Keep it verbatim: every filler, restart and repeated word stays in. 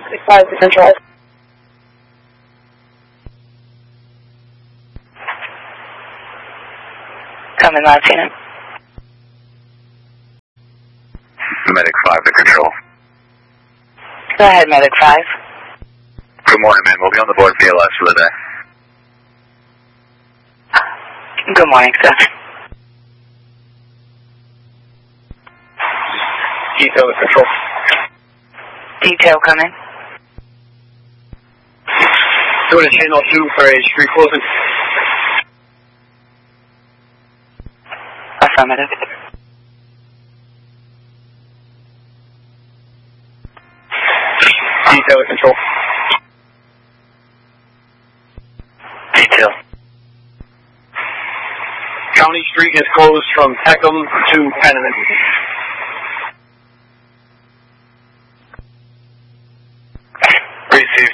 five to Central. Coming, Lieutenant. Medic five to Control. Go ahead, Medic five. Good morning, man. We'll be on the board B L S for the day. Good morning, sir. Detail to Control. Detail coming. Doing a channel two for a street closing. Affirmative. Detail to Control. Detail. County Street is closed from Peckham to Penniman. Receive.